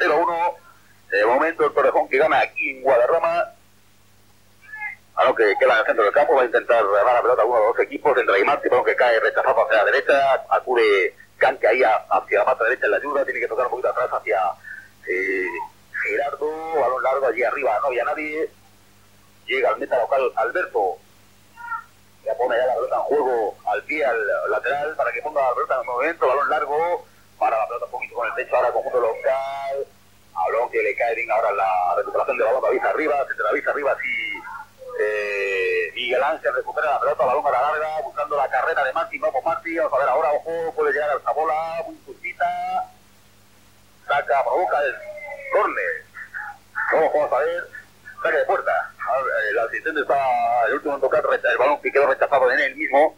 0-1. De momento el Torrejón que gana aquí en Guadarrama. A lo que queda en el centro del campo, va a intentar dar la pelota a uno de los dos equipos. Entra y Martí, que cae rechazado hacia la derecha. Acude Canque ahí hacia la pata derecha en la ayuda. Tiene que tocar un poquito atrás hacia Gerardo. Balón largo allí arriba, no había nadie. Llega al meta local Alberto. Ya pone ya la pelota en juego al pie, al lateral, para que ponga la pelota en el movimiento. Balón largo. Para la pelota un poquito con el pecho ahora conjunto local. Balón que le cae bien ahora la recuperación de balón. David arriba, se David arriba, sí. Miguel Ángel recupera la pelota, balón a la larga, buscando la carrera de Martín. Vamos Martín, vamos a ver ahora, ojo, puede llegar a esta bola, muy justita. Saca, provoca el córner. Vamos a ver, saque de puerta. El asistente está, el último en tocar, el balón que quedó rechazado en él mismo.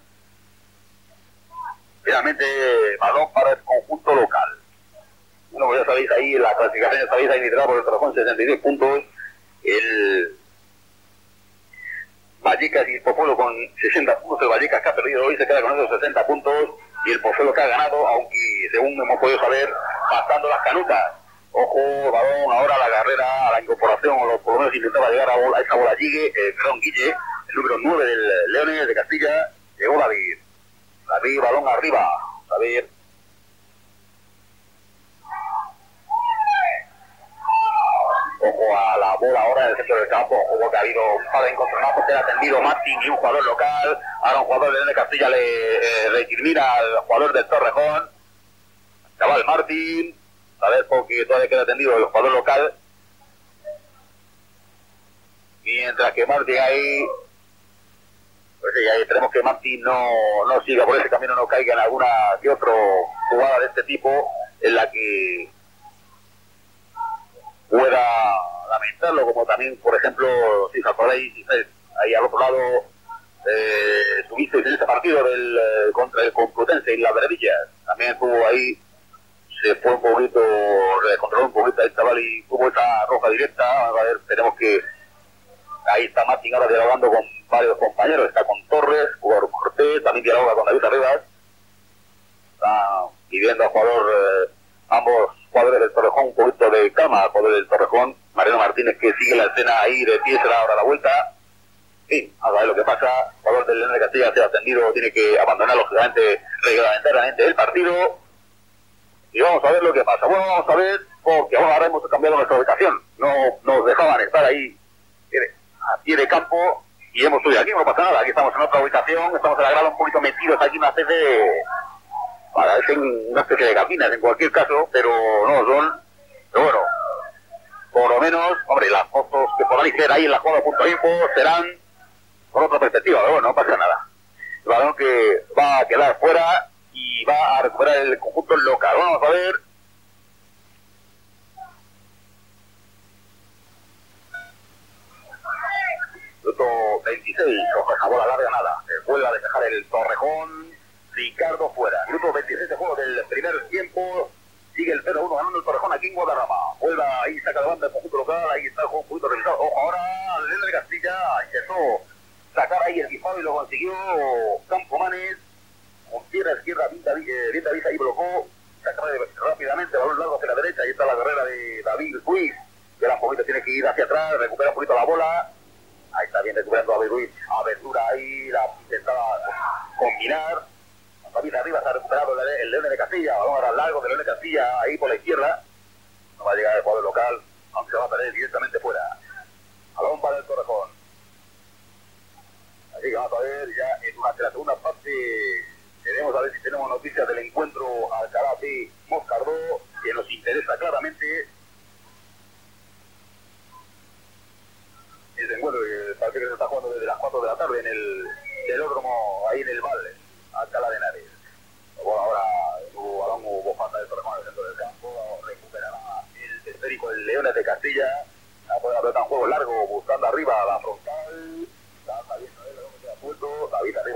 Finalmente, balón para el conjunto local. Bueno, pues ya sabéis ahí, la clasificación ya sabéis ahí liderada por el Torrejón, 66 puntos. El Vallecas y el Pozuelo con 60 puntos. El Vallecas que ha perdido hoy se queda con esos 60 puntos. Y el Pozuelo que ha ganado, aunque según hemos podido saber, pasando las canutas. Ojo, balón ahora a la carrera, a la incorporación, o por lo menos intentaba llegar a esa bola Guille, Guille, el número 9 del Leones de Castilla. Llegó David. David, balón arriba. David. Ojo a la bola ahora en el centro del campo. Ojo que ha habido un par de encontronazos que ha atendido Martín y un jugador local. Ahora un jugador de Castilla le recrimina al jugador del Torrejón. Chaval Martín. A ver, porque todavía queda atendido el jugador local. Mientras que Martín ahí... Pues sí, ahí tenemos que Martín no siga por ese camino, no caiga en alguna que otra jugada de este tipo en la que pueda lamentarlo, como también, por ejemplo, si os acordáis, ahí al otro lado tuvisteis en este partido contra el Complutense y las Verdillas, también estuvo ahí, se fue un poquito, controló un poquito el chaval y tuvo esa roja directa. A ver, tenemos que ahí está Martín ahora dialogando con varios compañeros, está con Torres, jugador Cortés, también dialoga con David Arribas, está pidiendo al jugador, ambos jugadores del Torrejón un poquito de calma, al jugador del Torrejón, Mariano Martínez, que sigue la escena ahí de pie, se da ahora la vuelta. Sí, a ver lo que pasa, el jugador del León de Castilla se ha atendido, tiene que abandonar lógicamente reglamentariamente el partido. Y vamos a ver lo que pasa. Bueno, vamos a ver, porque ahora hemos cambiado nuestra ubicación. No nos dejaban estar ahí a pie de campo y hemos subido aquí, no pasa nada. Aquí estamos en otra ubicación, estamos en la grada un poquito metidos aquí, una especie de... Parecen una especie de cabinas en cualquier caso, pero no lo son. Pero bueno, por lo menos, hombre, las fotos que podáis ver ahí en la jugada.info serán con otra perspectiva, pero bueno, no pasa nada. El balón que va a quedar fuera y va a recuperar el conjunto local. Vamos a ver. Minuto 26, esa bola larga nada. Vuelve a despejar el Torrejón. Ricardo fuera. Minuto 26 de juego del primer tiempo. Sigue el 0-1 ganando el Torrejón aquí en Guadarrama. Vuelve ahí, saca de banda el conjunto local. Ahí está el juego un poquito revisado. Ojo, ahora el León de Castilla intentó sacar ahí el disparo y lo consiguió Campomanes. Con pierna izquierda, bien David ahí blocó. Saca rápidamente, balón largo hacia la derecha. Ahí está la carrera de David Ruiz. Que un poquito tiene que ir hacia atrás, recupera un poquito la bola. Ahí está bien recuperando a David Ruiz. Abertura ahí, la intentaba combinar. David arriba se ha recuperado el León de Castilla. Balón ahora largo del León de Castilla, ahí por la izquierda. No va a llegar el jugador local, aunque se va a perder directamente fuera. Balón para el Torrejón. Así que vamos a ver ya durante la segunda parte. Queremos a ver si tenemos noticias del encuentro Alcalá de Moscardó, que nos interesa claramente. Ese encuentro que parece que se está jugando desde las 4 de la tarde en el velódromo ahí en el Valle, Alcalá de Henares. Bueno, ahora su balón hubo falta del Torrejón en el centro del campo, recuperará el esférico del Leones de Castilla, a poder apretar un juego largo buscando arriba a la frontal. Está bien, no es lo que se ha puesto, David arriba